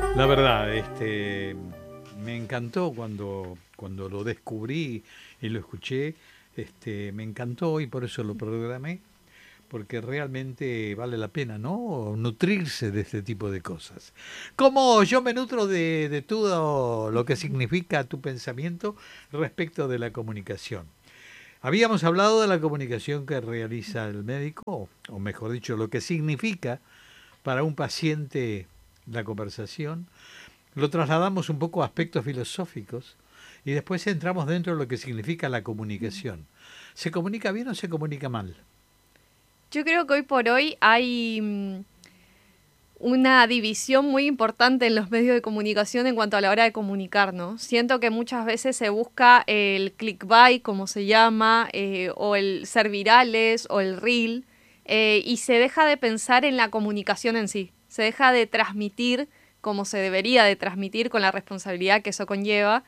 La verdad, me encantó cuando lo descubrí y lo escuché, me encantó y por eso lo programé, porque realmente vale la pena, ¿no? Nutrirse de este tipo de cosas. Como yo me nutro de todo lo que significa tu pensamiento respecto de la comunicación. Habíamos hablado de la comunicación que realiza el médico, o mejor dicho, lo que significa para un paciente la conversación. Lo trasladamos un poco a aspectos filosóficos y después entramos dentro de lo que significa la comunicación. ¿Se comunica bien o se comunica mal? Yo creo que hoy por hoy hay una división muy importante en los medios de comunicación en cuanto a la hora de comunicar, ¿no? Siento que muchas veces se busca el clickbait, como se llama, o el ser virales, o el reel, y se deja de pensar en la comunicación en sí. Se deja de transmitir como se debería de transmitir con la responsabilidad que eso conlleva.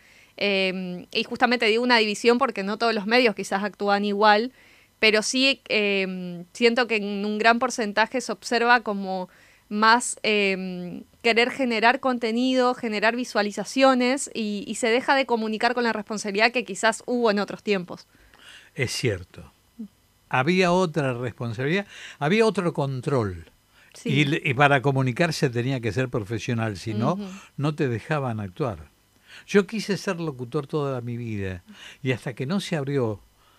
Y justamente digo una división porque no todos los medios quizás actúan igual, pero sí siento que en un gran porcentaje se observa como más querer generar contenido, generar visualizaciones y se deja de comunicar con la responsabilidad que quizás hubo en otros tiempos. Es cierto. Había otra responsabilidad, había otro control. Sí. Y para comunicarse tenía que ser profesional, si no, Ujú. no te dejaban actuar. Yo quise ser locutor toda mi vida y hasta que no se abrió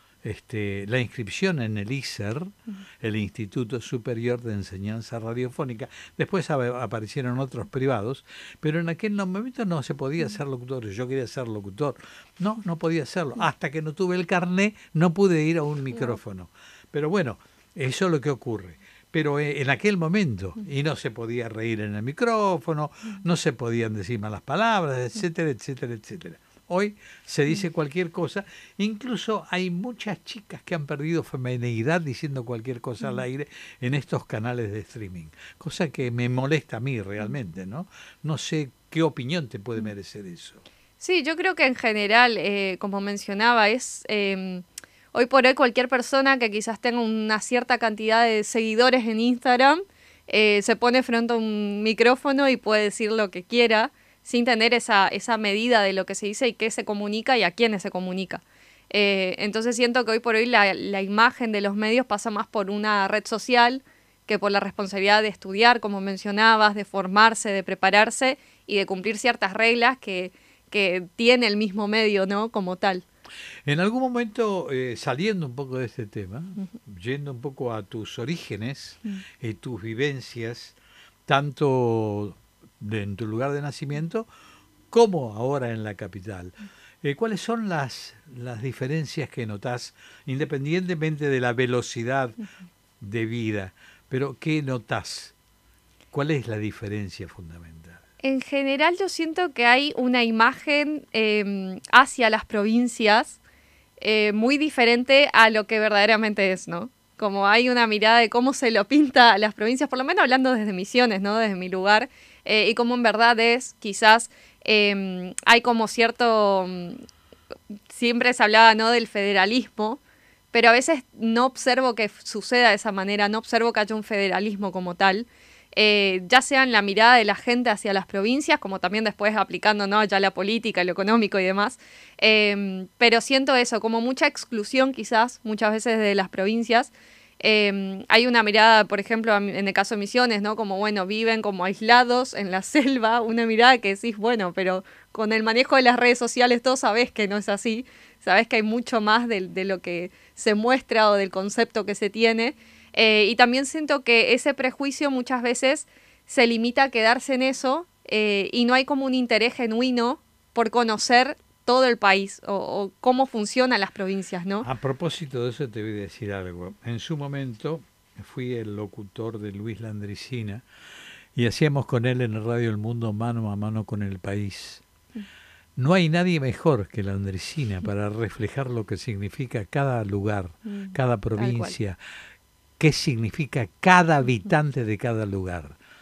la inscripción en el ISER, el Instituto Superior de Enseñanza Radiofónica. Después aparecieron otros privados, pero en aquel momento no se podía ser locutor. Yo quería ser locutor. No podía hacerlo. Hasta que no tuve el carné, no pude ir a un micrófono. Pero bueno, eso es lo que ocurre. Pero en aquel momento, y no se podía reír en el micrófono, no se podían decir malas palabras, etcétera, etcétera, etcétera. Hoy se dice cualquier cosa, incluso hay muchas chicas que han perdido feminidad diciendo cualquier cosa al aire en estos canales de streaming, cosa que me molesta a mí realmente, ¿no? No sé qué opinión te puede merecer eso. Sí, yo creo que en general, como mencionaba, es hoy por hoy cualquier persona que quizás tenga una cierta cantidad de seguidores en Instagram se pone frente a un micrófono y puede decir lo que quiera sin tener esa medida de lo que se dice y qué se comunica y a quiénes se comunica. Entonces siento que hoy por hoy la imagen de los medios pasa más por una red social que por la responsabilidad de estudiar, como mencionabas, de formarse, de prepararse y de cumplir ciertas reglas que tiene el mismo medio, ¿no? Como tal. En algún momento, saliendo un poco de este tema, yendo un poco a tus orígenes y tus vivencias, tanto en tu lugar de nacimiento como ahora en la capital. ¿Cuáles son las diferencias que notás, independientemente de la velocidad de vida? Pero ¿qué notás? ¿Cuál es la diferencia fundamental? En general yo siento que hay una imagen hacia las provincias muy diferente a lo que verdaderamente es, ¿no? Como hay una mirada de cómo se lo pinta a las provincias, por lo menos hablando desde Misiones, ¿no? Desde mi lugar, y cómo en verdad es, quizás hay como cierto, siempre se hablaba, ¿no? Del federalismo, pero a veces no observo que suceda de esa manera, no observo que haya un federalismo como tal, ya sea en la mirada de la gente hacia las provincias, como también después aplicando, ¿no? Ya la política, lo económico y demás, pero siento eso, como mucha exclusión quizás, muchas veces de las provincias. Hay una mirada, por ejemplo, en el caso de Misiones, ¿no? Como, bueno, viven como aislados en la selva, una mirada que decís, bueno, pero con el manejo de las redes sociales todo sabés que no es así, sabés que hay mucho más de lo que se muestra o del concepto que se tiene. Y también siento que ese prejuicio muchas veces se limita a quedarse en eso y no hay como un interés genuino por conocer todo el país o cómo funcionan las provincias, ¿no? A propósito de eso te voy a decir algo. En su momento fui el locutor de Luis Landricina y hacíamos con él en el Radio El Mundo mano a mano con el país. No hay nadie mejor que Landricina para reflejar lo que significa cada lugar, cada Tal cual. provincia, qué significa cada habitante de cada lugar.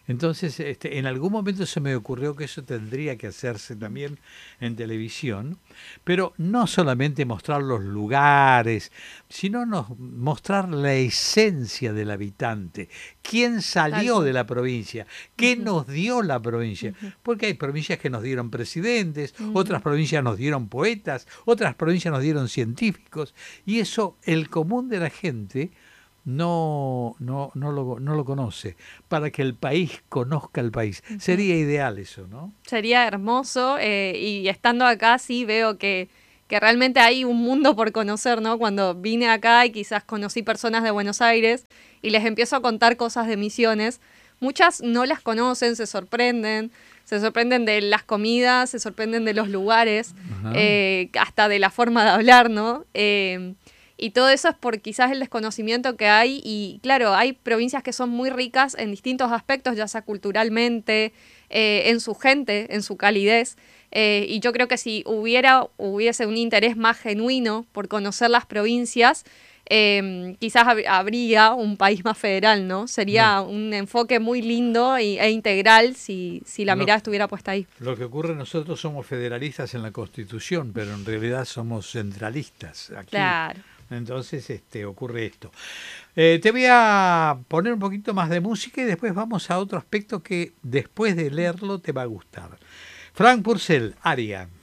Entonces, en algún momento se me ocurrió que eso tendría que hacerse también en televisión, pero no solamente mostrar los lugares, sino mostrar la esencia del habitante, quién salió de la provincia, qué nos dio la provincia, porque hay provincias que nos dieron presidentes, otras provincias nos dieron poetas, otras provincias nos dieron científicos, y eso el común de la gente no lo conoce, para que el país conozca el país. Sería ideal eso, ¿no? Sería hermoso, y estando acá sí veo que realmente hay un mundo por conocer, ¿no? Cuando vine acá y quizás conocí personas de Buenos Aires y les empiezo a contar cosas de Misiones, muchas no las conocen, se sorprenden de las comidas, se sorprenden de los lugares, hasta de la forma de hablar, ¿no? Y todo eso es por quizás el desconocimiento que hay, y claro, hay provincias que son muy ricas en distintos aspectos, ya sea culturalmente, en su gente, en su calidez, y yo creo que si hubiese un interés más genuino por conocer las provincias, quizás habría un país más federal, ¿no? Sería un enfoque muy lindo e integral si la mirada estuviera puesta ahí. Lo que ocurre, nosotros somos federalistas en la Constitución, pero en realidad somos centralistas aquí. Claro. Entonces ocurre esto. Te voy a poner un poquito más de música y después vamos a otro aspecto que después de leerlo te va a gustar. Frank Purcell, Aria.